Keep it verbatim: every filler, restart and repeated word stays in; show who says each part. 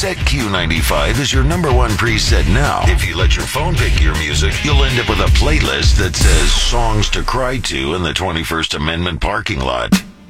Speaker 1: Set Q ninety-five as your number one preset now. If you let your phone pick your music, you'll end up with a playlist that says songs to cry to in the twenty-first Amendment parking lot.